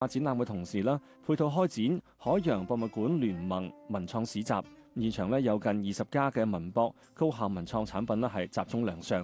展覽嘅同時啦，配套開展海洋博物館聯盟文創市集，現場咧有近20家嘅文博高校文創產品啦係集中亮相。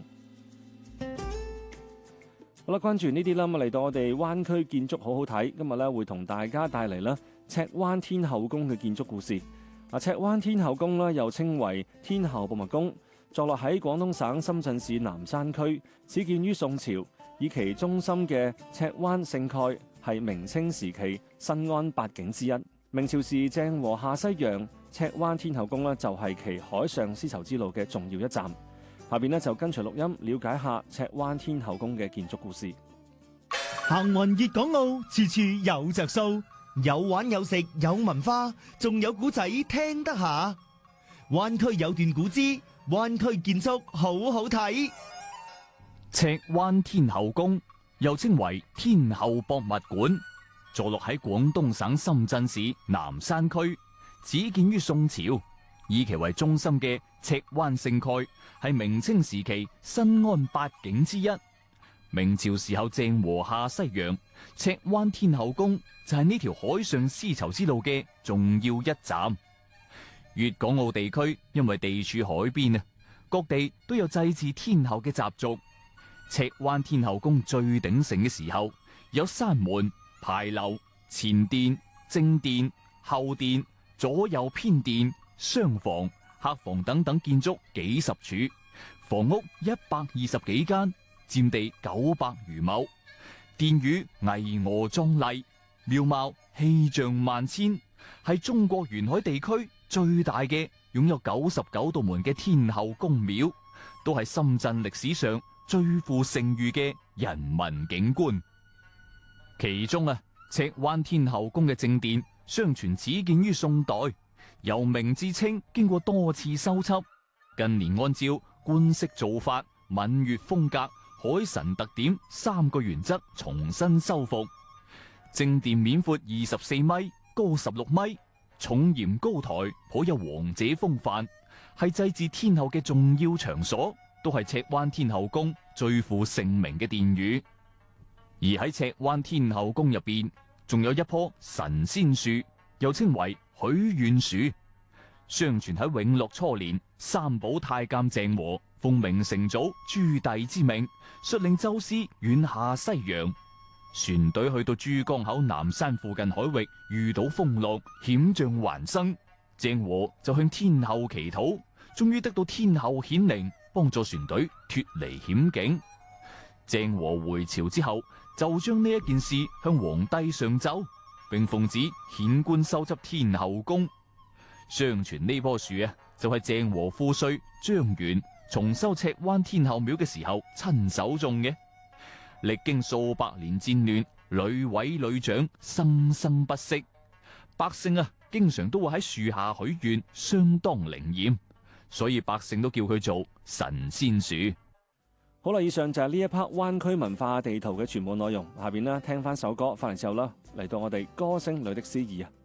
好啦，關注呢啲啦，咁嚟到我哋灣區建築好好睇，今日咧會同大家帶嚟啦赤灣天后宮嘅建築故事。赤灣天后宮咧又稱為天后博物宮，坐落喺廣東省深圳市南山區，始建於宋朝，以其中心嘅赤灣勝蓋係明清時期新安八景之一。明朝時鄭和下西洋，赤灣天后宮咧就係其海上絲綢之路嘅重要一站。下邊咧就跟隨錄音了解下赤灣天后宮嘅建築故事。 行運粵港澳，處處有着數，有玩有食有文化，仲有古仔聽得下。灣區有段古之灣區建築好好睇。 赤灣天后宮又稱為天后博物館，坐落喺廣東省深圳市南山區，始建於宋朝。以其為中心嘅赤灣勝蓋係明清時期新安八景之一。明朝時候鄭和下西洋，赤灣天后宮就係呢條海上絲綢之路嘅重要一站。粵港澳地區因為地處海邊啊，各地都有祭祀天后嘅習俗。赤灣天后宮最鼎盛嘅時候，有山門、牌樓、前殿、正殿、後殿、左右偏殿、廂房、客房等等建築幾十處，房屋120幾間，佔地900餘畝，殿宇巍峨壯麗，廟貌氣象萬千，係中國沿海地區最大嘅擁有99道門嘅天后宮廟，都係深圳歷史上最富盛譽嘅人文景觀。其中赤灣天后宮嘅正殿相傳始建於宋代，由明至清經過多次修葺，近年按照官式做法、閩粵風格、海神特點3個原則重新修復。正殿面闊24米，高16米，重檐高台，頗有王者風範，係祭祀天后嘅重要場所，都係赤灣天后宮最負盛名嘅殿宇。而喺赤灣天后宮入邊，仲有一棵神仙樹，又稱為許願樹。相傳喺永樂初年，三寶太監鄭和奉明成祖朱棣之命，率領舟師遠下西洋。船隊去到珠江口南山附近海域，遇到風浪，險象環生。鄭和就向天后祈禱，終於得到天后顯靈，幫助船隊脫離險境。鄭和回朝之後，就將呢一件事向皇帝上奏，並奉旨遣官修葺天后宮。相傳呢棵樹就係鄭和父帥張元重修赤灣天后廟嘅時候親手種嘅。歷經數百年戰亂，屢毀屢長，生生不息。百姓經常都會喺樹下許願，相當靈驗，所以百姓都叫佢做神仙樹。 好啦，以上就係呢一 part 灣區文化地圖嘅全部內容。下邊聽翻首歌，翻嚟之後啦，嚟到我哋歌聲裏的詩意啊。